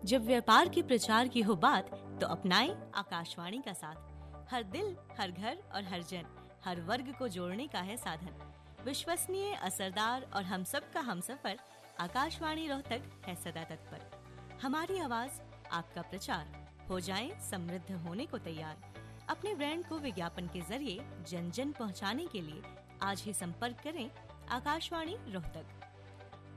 जब व्यापार के प्रचार की हो बात तो अपनाएं आकाशवाणी का साथ। हर दिल, हर घर और हर जन, हर वर्ग को जोड़ने का है साधन। विश्वसनीय, असरदार और हम सब का हमसफर, आकाशवाणी रोहतक है सदा तत्पर। हमारी आवाज, आपका प्रचार, हो जाएं समृद्ध होने को तैयार। अपने ब्रांड को विज्ञापन के जरिए जन जन पहुंचाने के लिए आज ही संपर्क करें आकाशवाणी रोहतक।